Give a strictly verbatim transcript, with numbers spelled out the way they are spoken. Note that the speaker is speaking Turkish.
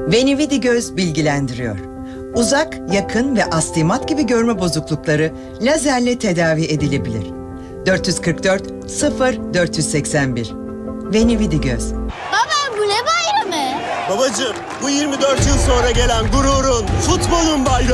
Venividi Göz bilgilendiriyor. Uzak, yakın ve astigmat gibi görme bozuklukları lazerle tedavi edilebilir. dört yüz kırk dört sıfır dört yüz seksen bir Venividi Göz. Baba bu ne bayramı? Babacığım, bu yirmi dört yıl sonra gelen gururun, futbolun bayramı.